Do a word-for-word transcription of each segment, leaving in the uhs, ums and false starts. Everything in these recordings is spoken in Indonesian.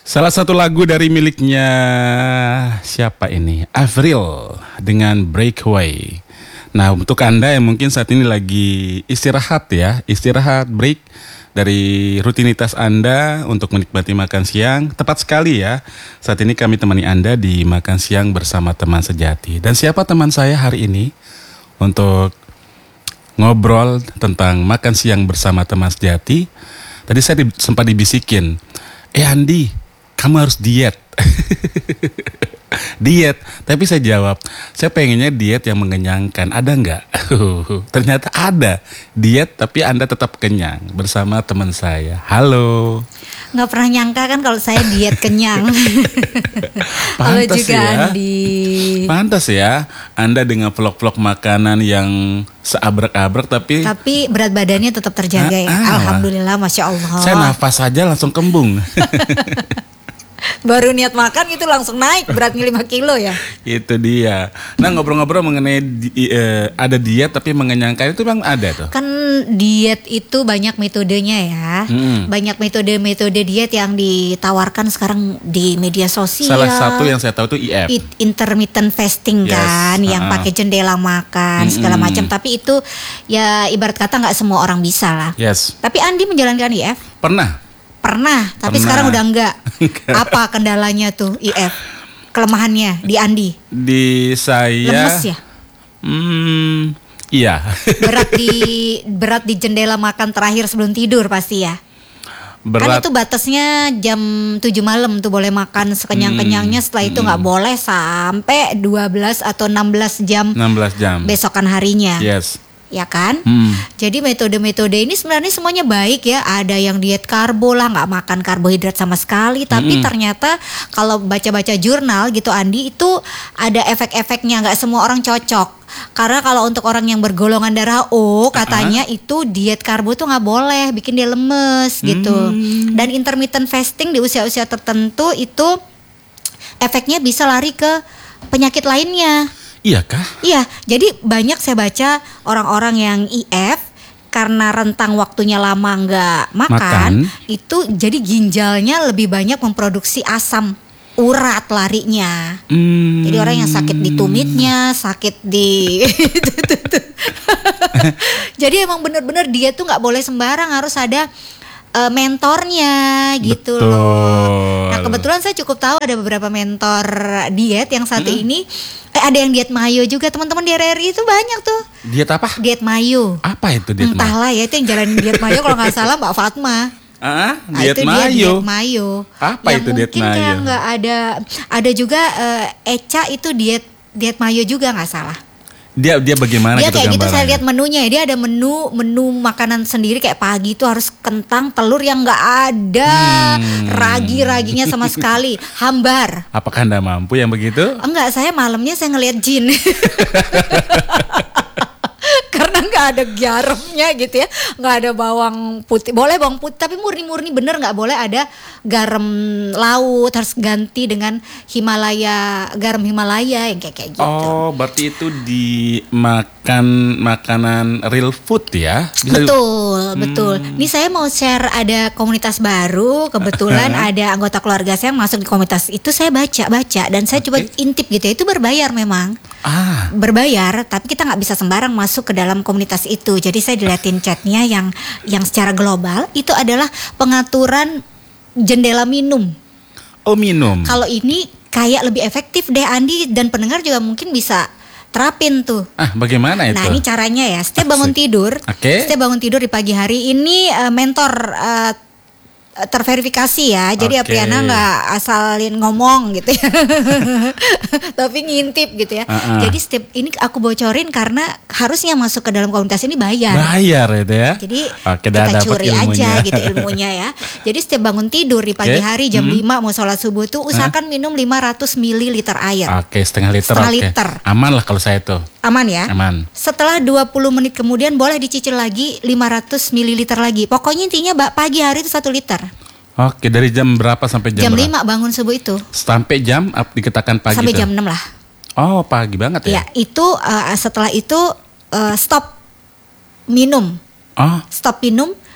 Salah satu lagu dari miliknya siapa ini? Avril dengan Breakaway. Nah, untuk Anda yang mungkin saat ini lagi istirahat ya, istirahat break dari rutinitas Anda untuk menikmati makan siang, tepat sekali ya. Saat ini kami temani Anda di makan siang bersama teman sejati. Dan siapa teman saya hari ini untuk ngobrol tentang makan siang bersama teman sejati? Tadi saya di, sempat dibisikin, eh Andi, kamu harus diet. Diet, tapi saya jawab, saya pengennya diet yang mengenyangkan. Ada nggak? Ternyata ada diet, tapi Anda tetap kenyang bersama teman saya. Halo. Nggak pernah nyangka kan kalau saya diet kenyang. Halo juga ya. Andi. Pantas ya, Anda dengan vlog-vlog makanan yang seabrek-abrek tapi tapi berat badannya tetap terjaga ya. Ah, Alhamdulillah, Masya Allah. Saya nafas saja langsung kembung. Baru niat makan itu langsung naik beratnya lima kilo ya. Itu dia. Nah, ngobrol-ngobrol mengenai di, eh, ada diet tapi mengenyangkan itu memang ada tuh. Kan diet itu banyak metodenya ya. Hmm. Banyak metode-metode diet yang ditawarkan sekarang di media sosial. Salah satu yang saya tahu itu I F. Intermittent fasting yes. kan, yang uh-uh. pakai jendela makan hmm. segala macam. Tapi itu ya ibarat kata nggak semua orang bisa lah. Yes. Tapi Andi menjalankan I F? Pernah. Pernah, tapi Pernah. Sekarang udah enggak. Apa kendalanya tuh I F? Kelemahannya di Andi? Di saya. Lemes ya? Hmm, iya. Berat di berat di jendela makan terakhir sebelum tidur pasti ya. Berat. Kan itu batasnya jam tujuh malam tuh boleh makan sekenyang-kenyangnya. Setelah itu nggak hmm. boleh sampai dua belas atau enam belas jam. enam belas jam. Besokan harinya. Yes. Ya kan? Hmm. Jadi metode-metode ini sebenarnya semuanya baik ya. Ada yang diet karbo lah, nggak makan karbohidrat sama sekali. Tapi hmm. ternyata kalau baca-baca jurnal gitu Andi, itu ada efek-efeknya. Nggak semua orang cocok. Karena kalau untuk orang yang bergolongan darah O, katanya uh-huh. itu diet karbo tuh nggak boleh, bikin dia lemes gitu. Hmm. Dan intermittent fasting di usia-usia tertentu itu efeknya bisa lari ke penyakit lainnya. Iya kah? Iya, jadi banyak saya baca orang-orang yang I F karena rentang waktunya lama nggak makan, makan, itu jadi ginjalnya lebih banyak memproduksi asam urat larinya. Hmm. Jadi orang yang sakit di tumitnya, sakit di jadi emang bener-bener dia tuh nggak boleh sembarang, harus ada uh, mentornya gitu. Betul. Loh. Nah kebetulan saya cukup tahu ada beberapa mentor diet yang satu hmm. ini. Eh ada yang diet mayo juga, teman-teman di R R I itu banyak tuh. Diet apa? Diet mayo. Apa itu diet mayo? Entahlah ya, itu yang jalan diet mayo kalau nggak salah Mbak Fatma. Ah, nah, diet itu mayo. Dia diet mayo. Apa yang itu diet mayo? Mungkin nggak ada, ada juga uh, Eca itu diet diet mayo juga nggak salah. Dia dia bagaimana dia gitu kayak gitu gambarannya? Saya lihat menunya ya, dia ada menu menu makanan sendiri kayak pagi itu harus kentang telur yang nggak ada hmm. ragi-raginya sama sekali, hambar. Apakah Anda mampu yang begitu? Enggak, saya malamnya saya ngelihat jin. Karena nggak ada garamnya gitu ya, nggak ada bawang putih, boleh bawang putih tapi murni-murni bener, nggak boleh ada garam laut, harus ganti dengan Himalaya, garam Himalaya yang kayak kayak gitu. Oh, berarti itu dimakan makanan real food ya? Bisa betul, hmm. betul. Ini saya mau share, ada komunitas baru, kebetulan ada anggota keluarga saya yang masuk di komunitas itu, saya baca-baca dan saya okay. coba intip gitu ya, itu berbayar memang. Ah. Berbayar, tapi kita nggak bisa sembarang masuk ke dalam komunitas itu. Jadi saya diliatin chatnya yang yang secara global itu adalah pengaturan jendela minum. Oh minum. Kalau ini kayak lebih efektif deh Andi, dan pendengar juga mungkin bisa terapin tuh. Ah bagaimana itu? Nah ini caranya ya, setiap bangun tidur, okay. setiap bangun tidur di pagi hari ini uh, mentor uh, terverifikasi ya, jadi okay. Apriana nggak asalin ngomong gitu ya, tapi ngintip gitu ya. Uh-uh. Jadi setiap ini aku bocorin karena harusnya masuk ke dalam komunitas ini bayar. Bayar itu ya. Jadi okay, kita curi aja gitu ilmunya ya. Jadi setiap bangun tidur di pagi okay. hari jam hmm. lima mau sholat subuh tuh usahakan huh? minum lima ratus mililiter air. Oke, okay, setengah liter. Setengah okay. liter. Aman lah kalau saya tuh. Aman ya? Aman. Setelah dua puluh menit kemudian boleh dicicil lagi lima ratus mililiter lagi. Pokoknya intinya pagi hari itu satu liter. Oke, dari jam berapa sampai jam Jam berapa? lima bangun subuh itu. Sampai jam apa dikatakan pagi? Sampai itu? jam enam lah. Oh, pagi banget ya? Ya, itu uh, setelah itu uh, stop minum. Oh. Stop minum.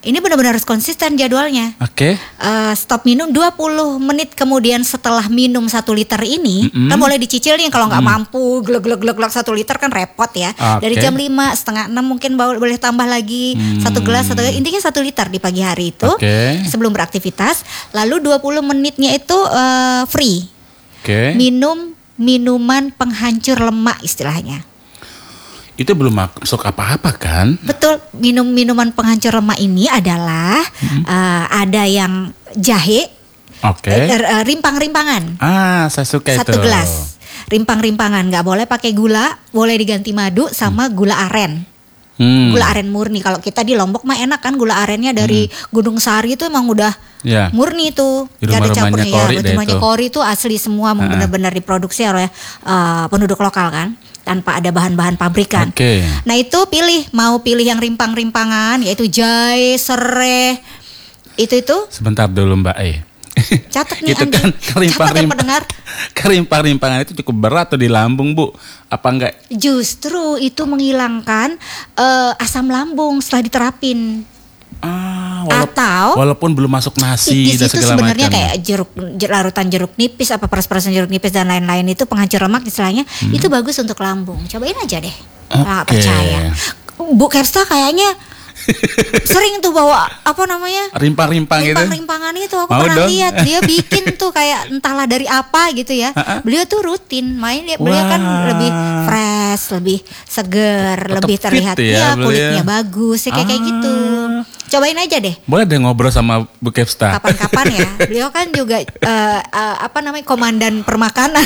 ini benar-benar harus konsisten jadwalnya. Oke. Uh, stop minum dua puluh menit kemudian setelah minum satu liter ini, Mm-mm. kan boleh dicicil nih kalau nggak Mm. mampu glek-glek-glek satu liter kan repot ya. Oke. Dari jam lima setengah enam mungkin bawa- boleh tambah lagi Hmm. satu gelas, satu gelas. Intinya satu liter di pagi hari itu Oke. sebelum beraktivitas. Lalu dua puluh menitnya itu uh, free. Oke. Minum minuman penghancur lemak istilahnya. Itu belum masuk apa-apa kan? Betul, minum minuman penghancur lemak ini adalah uh, ada yang jahe, Oke. eh, eh, rimpang-rimpangan, Ah, saya suka satu itu. gelas, rimpang-rimpangan, nggak boleh pakai gula, boleh diganti madu sama gula aren, Hmm. gula aren murni. Kalau kita di Lombok mah enak kan, gula arennya dari Gunung Sari itu emang udah Ya. murni tuh, Di nggak ada rumah-rumahnya campurnya ya. Kori deh Rumahnya itu. Kori itu asli semua, Ha-ha. benar-benar diproduksi oleh uh, penduduk lokal kan, tanpa ada bahan-bahan pabrikan. Oke. Nah itu pilih, mau pilih yang rimpang-rimpangan, yaitu jahe, serai, itu itu Sebentar dulu Mbak E. catat nih Itu Andi, kan catat ya kerimpang-rimpang. pendengar. Kerimpang-rimpangan itu cukup berat tuh di lambung, Bu. Apa enggak? Justru itu menghilangkan eh, asam lambung setelah diterapin. Ah, wala- Atau walaupun belum masuk nasi di dan situ segala sebenarnya macam. kayak jeruk jer- larutan jeruk nipis, apa peres-peresan jeruk nipis dan lain-lain itu penghancur lemak istilahnya, itu bagus untuk lambung. Cobain aja deh. Nggak Oke. percaya. Bu Kepsta kayaknya sering tuh bawa apa namanya? Rimpang-rimpang gitu. Rimpang-rimpangan itu aku Mau pernah dong. lihat dia bikin tuh kayak entahlah dari apa gitu ya. Ha-ha. Beliau tuh rutin main, dia beliau kan Wah. lebih fresh, lebih seger, Tetap lebih fit terlihat ya ya, beliau. kulitnya bagus ya kayak kayak Ah. gitu. Cobain aja deh. Boleh deh ngobrol sama Bu Kepsta. Kapan-kapan ya. Beliau kan juga eh, eh, apa namanya komandan permakanan.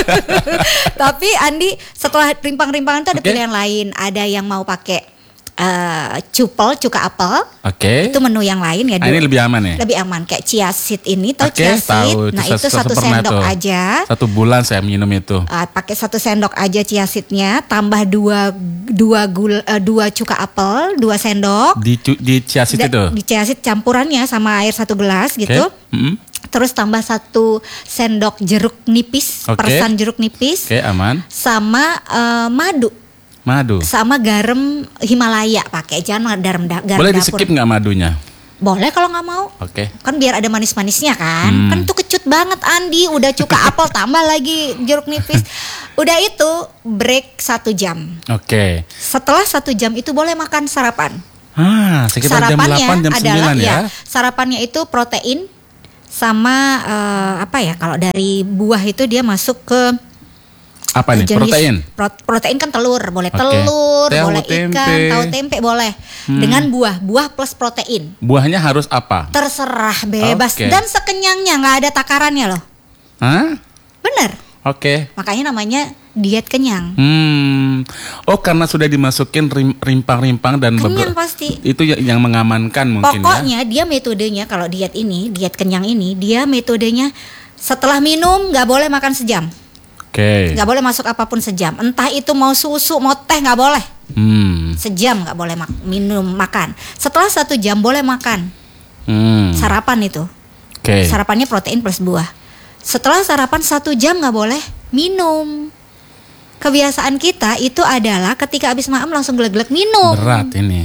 Tapi Andi setelah rimpang-rimpangan itu ada Oke. pilihan lain. Ada yang mau pakai eh, cupel, cuka apel. Oke. Itu menu yang lain ya. Ah, ini lebih aman ya? Lebih aman kayak chia seed ini, tahu Oke, chia seed? tahu. Nah Itu itu saya- satu saya pernah sendok tuh. aja. Satu bulan saya minum itu. Uh, pakai satu sendok aja chia seednya, tambah dua dua gula, eh, dua cuka apel, dua sendok. Di cu- di Ciasit Da- itu. Di chia seed campurannya sama air satu gelas Oke. gitu. Mm-mm. Terus tambah satu sendok jeruk nipis, Oke. peresan jeruk nipis, Oke, aman. sama eh, madu, Madu. sama garam Himalaya pakai, jangan garam da- garam Boleh di dapur. skip nggak madunya? Boleh kalau nggak mau. Oke. Kan biar ada manis-manisnya kan. Hmm. Kan tuh kecut banget Andi, udah cuka apel tambah lagi jeruk nipis. Udah itu break satu jam. Oke. Setelah satu jam itu boleh makan sarapan. Ah, sekitar jam Sarapannya delapan jam adalah sembilan ya. sarapannya itu protein sama eh, apa ya, kalau dari buah itu dia masuk ke Apa nih? jenis- Protein. pro- protein kan telur, boleh Oke. telur, Tahu boleh tempe. ikan, tahu tempe boleh. Hmm. Dengan buah, buah plus protein. Buahnya harus apa? Terserah, bebas Oke. dan sekenyangnya, nggak ada takarannya loh. Hah? Bener. Oke. Makanya namanya diet kenyang. Hmm. Oh, karena sudah dimasukin rim- rimpang-rimpang dan Kenyang beber- pasti. itu ya- yang mengamankan mungkin ya. Pokoknya dia metodenya kalau diet ini, diet kenyang ini, dia metodenya setelah minum nggak boleh makan sejam, Oke. nggak boleh masuk apapun sejam. Entah itu mau susu, mau teh nggak boleh. Hmm. Sejam nggak boleh mak- minum makan. Setelah satu jam boleh makan. Hmm. Sarapan itu. Oke. Sarapannya protein plus buah. Setelah sarapan satu jam nggak boleh minum. Kebiasaan kita itu adalah ketika habis makan langsung gelek-gelek minum. Berat ini.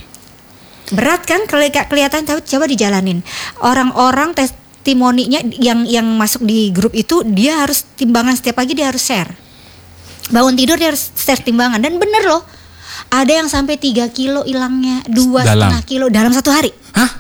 Berat kan keli- kelihatan, tapi coba dijalanin. Orang-orang testimoninya yang yang masuk di grup itu, dia harus timbangan setiap pagi, dia harus share. Bangun tidur dia harus share timbangan, dan bener loh. Ada yang sampai tiga kilo hilangnya, dua Dalam. setengah kilo dalam satu hari. Hah?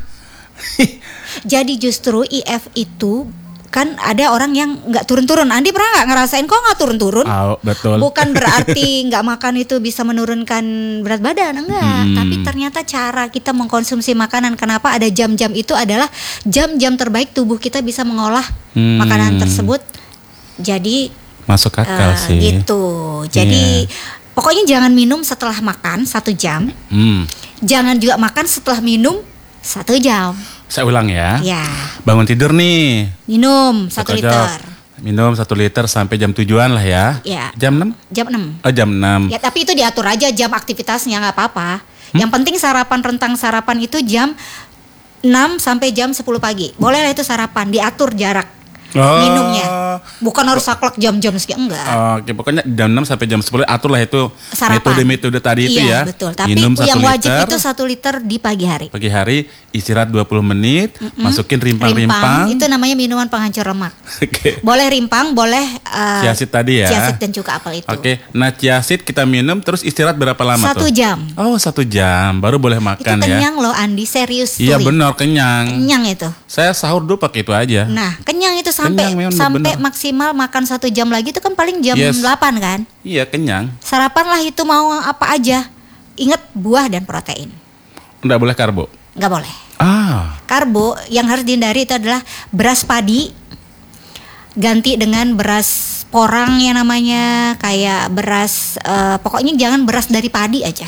Jadi justru I F itu kan ada orang yang nggak turun-turun. Andi pernah nggak ngerasain kok nggak turun-turun? Oh, betul. Bukan berarti nggak makan itu bisa menurunkan berat badan, enggak. Hmm. Tapi ternyata cara kita mengkonsumsi makanan, kenapa ada jam-jam itu adalah jam-jam terbaik tubuh kita bisa mengolah Hmm. makanan tersebut. Jadi Masuk akal eh, sih. gitu. Jadi pokoknya jangan minum setelah makan satu jam. Hmm. Jangan juga makan setelah minum satu jam. Saya ulang ya. Ya, Bangun tidur nih. minum satu Cocok. liter. Minum satu liter sampai jam tujuan lah ya. Ya. Jam enam? Jam enam. Oh, jam enam. Ya tapi itu diatur aja jam aktivitasnya, nggak apa-apa. Yang penting sarapan, rentang sarapan itu jam enam sampai jam sepuluh pagi. Boleh lah itu sarapan, diatur jarak Oh, minumnya. Bukan harus saklek jam-jam sekian, enggak. Oke, pokoknya jam enam sampai jam sepuluh aturlah itu Sarapan. metode-metode tadi itu Iya, ya. betul. Tapi Minum satu yang wajib liter, itu satu liter di pagi hari. pagi hari istirahat dua puluh menit, masukin rimpang-rimpang. Rimpang itu namanya minuman penghancur lemak. Oke. Boleh rimpang, boleh uh, Chia seed tadi ya. chia seed dan juga apel itu. Oke, nah chia seed kita minum terus istirahat berapa lama Satu tuh? jam. Oh, satu jam baru boleh Itu makan ya. kenyang loh Andi, serius. Iya benar kenyang. Kenyang itu. Saya sahur dulu pakai itu aja. Nah, kenyang itu sampai Kenyang, memang sampai bener. maksimal makan satu jam lagi itu kan paling jam Yes. delapan kan. Iya kenyang. Sarapan lah itu mau apa aja. Ingat buah dan protein. Nggak boleh karbo. Nggak boleh. Ah, Karbo yang harus dihindari itu adalah beras padi. Ganti dengan beras porang yang namanya kayak beras eh, pokoknya jangan beras dari padi aja.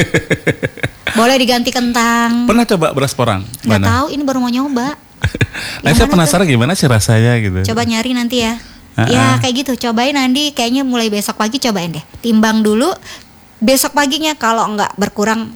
Boleh diganti kentang. pernah coba beras porang? Nggak Mana? tahu, ini baru mau nyoba. Nah, Yang saya mana penasaran gimana sih rasanya gitu. Coba nyari nanti ya. Ah, Ya ah. kayak gitu, cobain Andi. Kayaknya mulai besok pagi cobain deh. Timbang dulu. Besok paginya kalau nggak berkurang,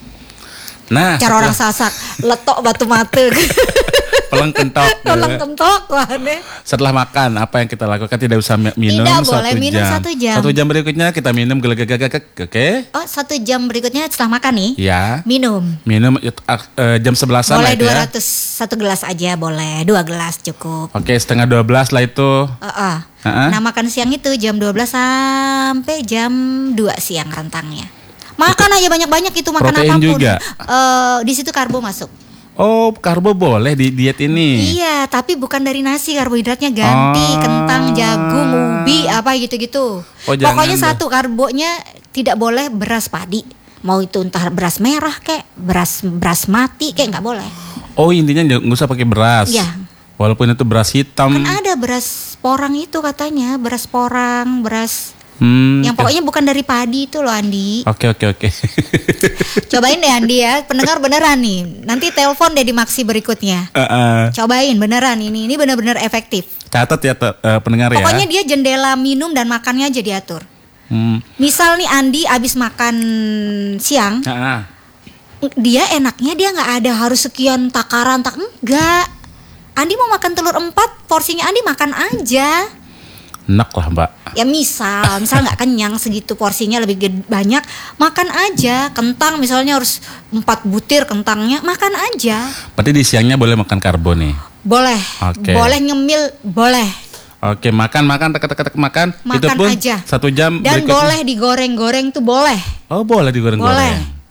Nah, cara orang setelah sasak, letok batu mata. peleng kentok. Tolong gitu. kentok wah deh. Setelah makan apa yang kita lakukan? Tidak usah mi- minum Tidak satu boleh minum jam. satu jam. Satu jam berikutnya kita minum gelegek-gelegek. Oke? Oh, satu jam berikutnya setelah makan nih, Ya. minum. Minum eh, eh, jam sebelasan Boleh lah itu dua ya. ratus satu gelas aja boleh, dua gelas cukup. Oke, setengah dua belas lah itu. Heeh. Heeh. Nah, makan siang itu jam dua belas sampai jam dua siang rentangnya. Makan aja banyak-banyak itu, makan Protein apapun. juga? Eh, di situ karbo masuk. Oh, karbo boleh di diet ini. Iya, tapi bukan dari nasi, karbohidratnya ganti, Oh. kentang, jagung, ubi, apa gitu-gitu. Oh, jangan Pokoknya deh. satu, karbonya tidak boleh beras padi. Mau itu entah beras merah kek, beras beras mati kek, nggak boleh. Oh, intinya nggak nggak usah pakai beras. Iya. Walaupun itu beras hitam. Kan ada beras porang itu katanya, beras porang, beras Hmm, yang pokoknya bukan dari padi itu loh Andi. Oke, oke, oke. Cobain deh Andi ya, pendengar beneran nih. Nanti telepon deh di Maksi berikutnya. Eh, eh, Cobain beneran ini, ini bener-bener efektif. Catat ya te- eh, pendengar ya. Pokoknya dia jendela minum dan makannya aja diatur. Hmm. Misal nih Andi abis makan siang, Ah, ah. dia enaknya dia nggak ada harus sekian takaran tak enggak. Andi mau makan telur empat, porsinya Andi makan aja. Enak lah mbak. Ya misal, misal nggak kenyang segitu porsinya lebih gede, banyak, makan aja. Kentang misalnya harus empat butir kentangnya, makan aja. Berarti di siangnya boleh makan karbo nih. Boleh, Oke. boleh nyemil, boleh. Oke, makan makan tek tek tek makan. Itu Makan pun aja. satu jam Dan berikutnya. boleh digoreng-goreng tuh boleh. Oh boleh digoreng-goreng. Boleh.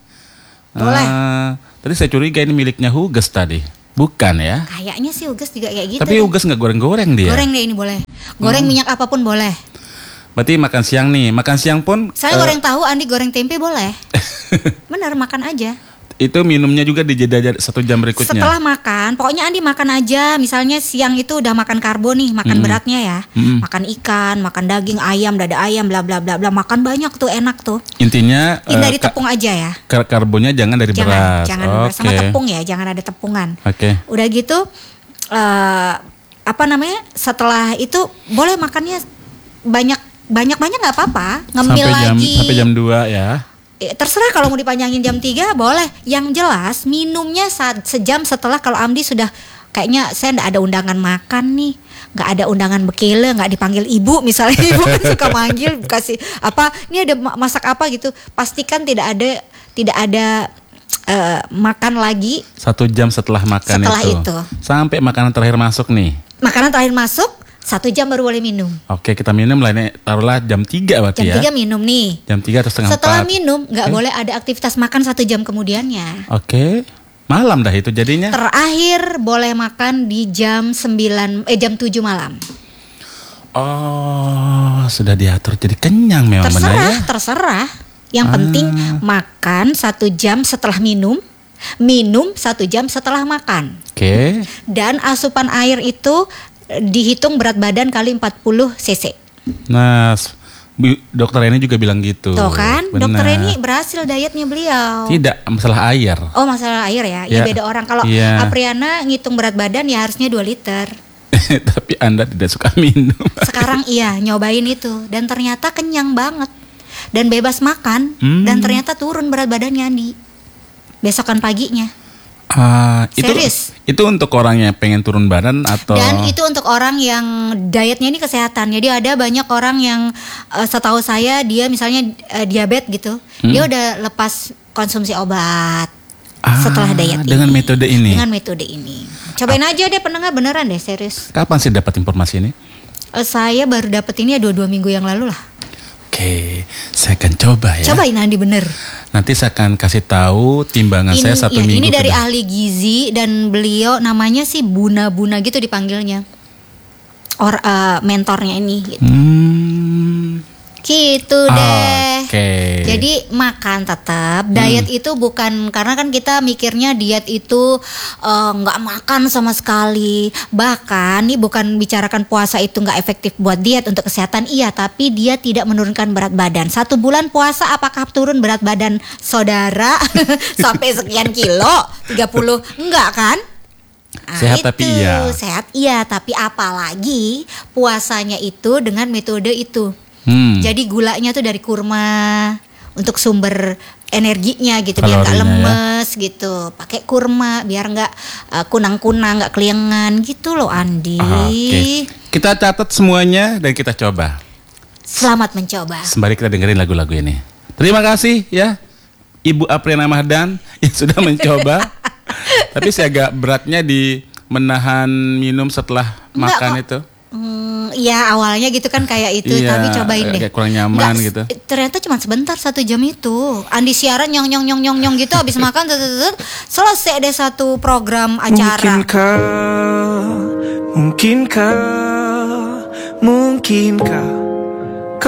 Boleh. Ah, tadi saya curiga ini miliknya Huges tadi. Bukan ya? Kayaknya sih Uges juga kayak gitu. Tapi deh. Huges nggak goreng-goreng dia. Goreng deh ini boleh. Goreng minyak apapun boleh. Berarti makan siang nih. Makan siang pun. Saya eh, goreng tahu, Andi goreng tempe boleh. Bener, makan aja. Itu minumnya juga di jeda satu jam berikutnya. Setelah makan, pokoknya Andi makan aja. Misalnya siang itu udah makan karbo nih, makan beratnya ya. Mm. Makan ikan, makan daging, ayam, dada ayam, bla bla bla bla. Makan banyak tuh, enak tuh. Intinya eh, Hindari ka- tepung aja ya. kar- karbonnya jangan dari Jangan, beras. jangan Oke. beras sama tepung ya, jangan ada tepungan. Oke. Udah gitu eh apa namanya? Setelah itu boleh makannya banyak banyak banyak nggak apa-apa. Ngemil Sampai jam lagi. sampai jam dua ya. Eh, terserah kalau mau dipanjangin jam tiga boleh. Yang jelas minumnya saat sejam setelah kalau Amdi sudah kayaknya saya nggak ada undangan makan nih, nggak ada undangan bekele, nggak dipanggil ibu misalnya, ibu kan suka manggil kasih apa, ini ada ma- masak apa gitu, pastikan tidak ada tidak ada eh, makan lagi. Satu jam setelah makan Setelah itu. itu. Sampai makanan terakhir masuk nih. Makanan terakhir masuk satu jam baru boleh minum. Oke, kita minum lah ini taruhlah jam tiga berarti Jam ya. tiga minum nih. Jam tiga atau setengah Setelah empat. minum nggak Oke. boleh ada aktivitas makan satu jam kemudiannya. Oke. Malam dah itu jadinya. Terakhir boleh makan di jam sembilan eh jam tujuh malam. Oh, sudah diatur jadi kenyang memang benar Terserah, ya. terserah. Yang Ah. penting makan satu jam setelah minum, minum satu jam setelah makan. Oke. Dan asupan air itu eh, dihitung berat badan kali empat puluh cc. Nah, s- Bu- dokter ini juga bilang gitu. Tuh kan, Benar. dokter ini berhasil dietnya beliau. Tidak, masalah air. Oh, masalah air ya? Ya Ya. beda orang. Kalau Iya. Apriana ngitung berat badan ya harusnya dua liter. Tapi Anda tidak suka minum. Sekarang iya nyobain itu dan ternyata kenyang banget dan bebas makan Hmm. dan ternyata turun berat badannya Andi besokan paginya. Ah, itu Serius. itu untuk orang yang pengen turun badan atau Dan itu untuk orang yang dietnya ini kesehatan. Jadi ada banyak orang yang uh, setahu saya dia misalnya uh, diabetes gitu, Hmm. dia udah lepas konsumsi obat Ah, setelah diet dengan ini. metode ini. Dengan metode ini. Cobain aja deh pendengar, beneran deh, serius. Kapan sih dapat informasi ini? Uh, saya baru dapet ini ya dua dua minggu yang lalu lah. Oke, saya akan coba ya. Cobain Andi, bener. Nanti saya akan kasih tahu timbangan Ini, saya satu ya, minggu. ini dari ke- ahli gizi dan beliau namanya sih Buna-Buna gitu dipanggilnya. Or uh, mentornya ini. Gitu. Hmm. Gitu deh. Oke. Jadi makan tetap. Diet itu bukan karena kan kita mikirnya diet itu eh, nggak makan sama sekali. Bahkan nih bukan bicarakan puasa itu nggak efektif buat diet untuk kesehatan, iya, tapi dia tidak menurunkan berat badan. Satu bulan puasa apakah turun berat badan saudara sampai sekian kilo? tiga puluh enggak kan? Nah, Sehat itu, tapi iya. Sehat iya, tapi apalagi puasanya itu dengan metode itu. Hmm. Jadi gulanya tuh dari kurma untuk sumber energinya gitu, biar nggak Kalorinya ya. lemes gitu. Pakai kurma biar nggak uh, kunang-kunang, nggak keliengan gitu loh Andi. Ah, Oke. Kita catat semuanya dan kita coba. Selamat mencoba. Sembari kita dengerin lagu-lagu ini. Terima kasih ya Ibu Apriana Mahdan yang sudah mencoba. Tapi saya agak beratnya di menahan minum setelah Enggak makan kok. itu. Hmm, ya awalnya gitu kan kayak itu, Iya, tapi cobain deh. kayak kurang nyaman Nggak, gitu. Ternyata cuma sebentar, satu jam itu. Andi siaran nyong nyong nyong nyong nyong gitu, habis makan tut, tut, tut, selesai deh satu program acara. Mungkinkah, mungkinkah, mungkinkah